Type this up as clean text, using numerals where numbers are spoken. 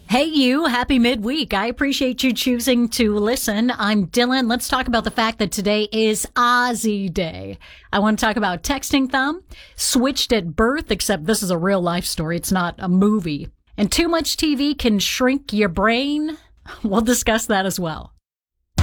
Hey, you. Happy midweek. I appreciate you choosing to listen. I'm Dylan. Let's talk about the fact that today is Aussie Day. I want to talk about texting thumb, switched at birth, except this is a real life story. It's not a movie. And too much TV can shrink your brain. We'll discuss that as well.